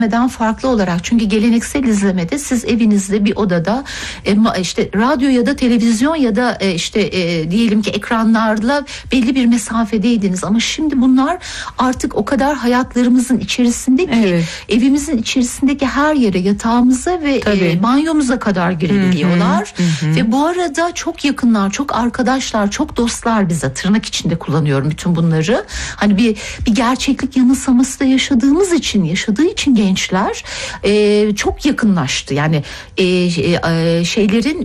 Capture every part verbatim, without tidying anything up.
farklı olarak, çünkü geleneksel izlemede siz evinizde bir odada e, işte radyo ya da televizyon ya da e, işte e, diyelim ki ekranlarla belli bir mesafedeydiniz, ama şimdi bunlar artık o kadar hayatlarımızın içerisinde ki evet. evimizin içerisindeki her yere, yatağımıza ve e, banyomuza kadar girebiliyorlar. Hı hı. Ve bu arada çok yakınlar, çok arkadaşlar, çok dostlar bize, tırnak içinde kullanıyorum bütün bunları. Hani bir bir gerçeklik yanılsaması da yaşadığımız için, yaşadığı için genç gençler e, çok yakınlaştı. Yani e, e, şeylerin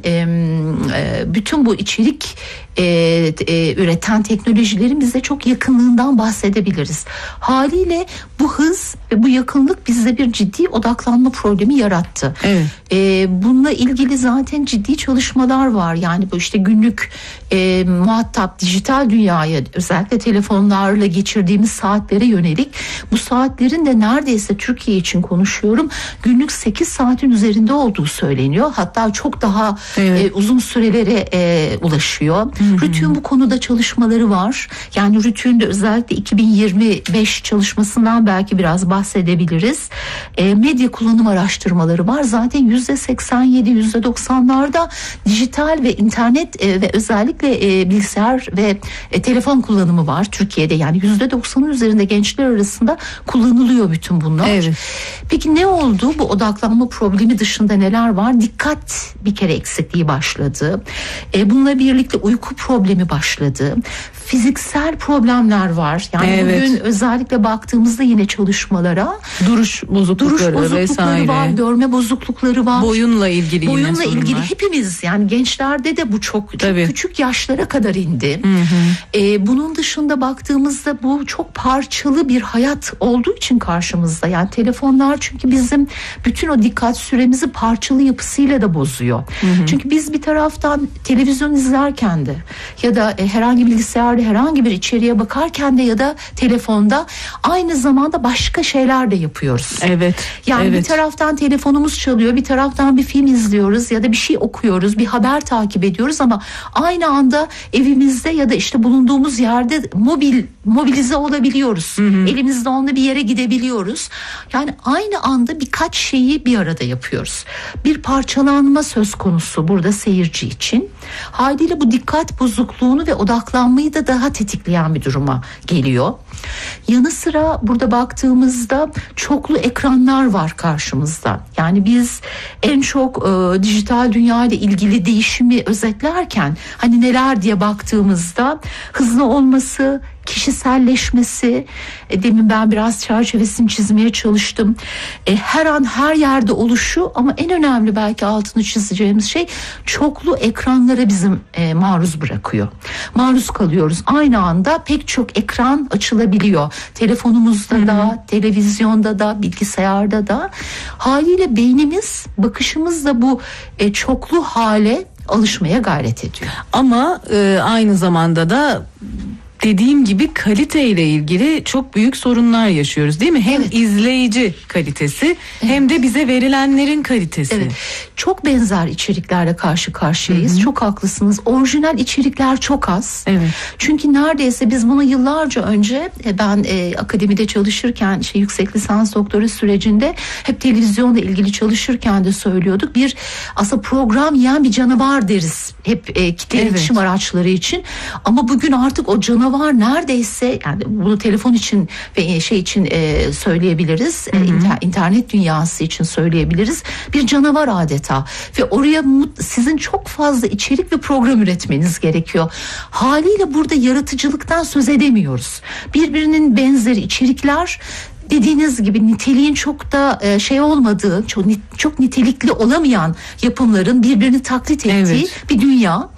e, bütün bu içerik e, e, üreten teknolojilerin bize çok yakınlığından bahsedebiliriz. Haliyle bu hız ve bu yakınlık bizde bir ciddi odaklanma problemi yarattı. Evet. E, bununla ilgili zaten ciddi çalışmalar var. Yani bu işte günlük e, muhatap dijital dünyaya, özellikle telefonlarla geçirdiğimiz saatlere yönelik, bu saatlerin de neredeyse Türkiye için konuşuyorum, günlük sekiz saatin üzerinde olduğu söyleniyor. Hatta çok daha evet. e, uzun sürelere e, ulaşıyor. Hı-hı. RTÜK'ün bu konuda çalışmaları var. Yani RTÜK'ün de özellikle iki bin yirmi beş çalışmasından belki biraz bahsedebiliriz. E, medya kullanım araştırmaları var. Zaten yüzde seksen yedi yüzde doksanlarda dijital ve internet e, ve özellikle e, bilgisayar ve e, telefon kullanımı var Türkiye'de. Yani yüzde doksanın üzerinde gençler arasında kullanılıyor bütün bunlar. Evet. Peki ne oldu? Bu odaklanma problemi dışında neler var? Dikkat bir kere eksikliği başladı. E, bununla birlikte uyku problemi başladı. Fiziksel problemler var. Yani evet. bugün özellikle baktığımızda yine çalışmalara duruş bozuklukları, duruş bozuklukları vesaire var, görme bozuklukları var. Boyunla ilgili Boyunla yine ilgili sorunlar. Hepimiz, yani gençlerde de bu çok, çok küçük yaşlara kadar indi. Hı hı. Ee, bunun dışında baktığımızda bu çok parçalı bir hayat olduğu için karşımızda. Yani telefonlar çünkü bizim bütün o dikkat süremizi parçalı yapısıyla da bozuyor. Hı hı. Çünkü biz bir taraftan televizyon izlerken de ya da e, herhangi bilgisayarda herhangi bir içeriğe bakarken de ya da telefonda aynı zamanda başka şeyler de yapıyoruz. Evet. Yani evet. bir taraftan telefonumuz çalıyor, bir taraftan bir film izliyoruz ya da bir şey okuyoruz, bir haber takip ediyoruz, ama aynı anda evimizde ya da işte bulunduğumuz yerde mobil mobilize olabiliyoruz. Hı hı. Elimizde onunla bir yere gidebiliyoruz. Yani aynı anda birkaç şeyi bir arada yapıyoruz. Bir parçalanma söz konusu burada seyirci için. Haliyle bu dikkat bozukluğunu ve odaklanmayı da daha tetikleyen bir duruma geliyor. Yanı sıra burada baktığımızda çoklu ekranlar var karşımızda. Yani biz en çok e, dijital dünya ile ilgili değişimi özetlerken hani neler diye baktığımızda hızlı olması, kişiselleşmesi, e, demin ben biraz çerçevesini çizmeye çalıştım. E, her an her yerde oluşu, ama en önemli belki altını çizeceğimiz şey çoklu ekranlara bizim e, maruz bırakıyor. Maruz kalıyoruz. Aynı anda pek çok ekran açılabiliyor. Telefonumuzda Hı-hı. da, televizyonda da, bilgisayarda da. Haliyle beynimiz, bakışımız da bu e, çoklu hale alışmaya gayret ediyor. Ama e, aynı zamanda da dediğim gibi kaliteyle ilgili çok büyük sorunlar yaşıyoruz, değil mi? Hem evet. izleyici kalitesi evet. hem de bize verilenlerin kalitesi. Evet. Çok benzer içeriklerle karşı karşıyayız. Hı-hı. Çok haklısınız. Orijinal içerikler çok az. Evet. Çünkü neredeyse biz bunu yıllarca önce ben e, akademide çalışırken şey, yüksek lisans doktora sürecinde hep televizyonla ilgili çalışırken de söylüyorduk. Bir aslında program yiyen bir canavar deriz. Hep e, kitle evet. iletişim araçları için. Ama bugün artık o canavar neredeyse, yani bunu telefon için ve şey için e, söyleyebiliriz. E, inter, internet dünyası için söyleyebiliriz. Bir canavar adeta. Ve oraya sizin çok fazla içerik ve program üretmeniz gerekiyor. Haliyle burada yaratıcılıktan söz edemiyoruz. Birbirinin benzeri içerikler, dediğiniz gibi niteliğin çok da şey olmadığı, çok, çok nitelikli olamayan yapımların birbirini taklit ettiği evet. bir dünya.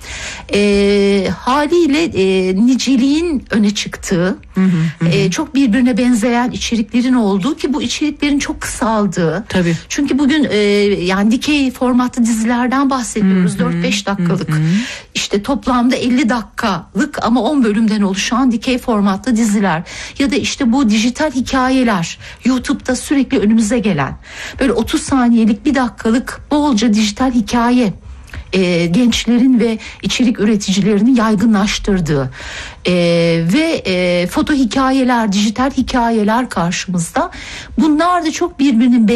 E, haliyle e, niceliğin öne çıktığı, hı hı, hı. E, çok birbirine benzeyen içeriklerin olduğu, ki bu içeriklerin çok kısaldığı. Tabii. Çünkü bugün e, yani dikey formatlı dizilerden bahsediyoruz. dört beş dakikalık. Hı hı. İşte toplamda elli dakikalık ama on bölümden oluşan dikey formatlı diziler. Ya da işte bu dijital hikayeler. YouTube'da sürekli önümüze gelen böyle otuz saniyelik, bir dakikalık bolca dijital hikaye e, gençlerin ve içerik üreticilerinin yaygınlaştırdığı e, ve e, foto hikayeler, dijital hikayeler karşımızda. Bunlar da çok birbirinin